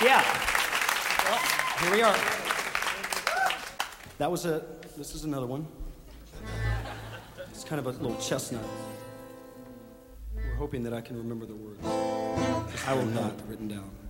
Yeah. Well, here we are. This is another one. It's kind of a little chestnut. We're hoping that I can remember the words. I will not, written down.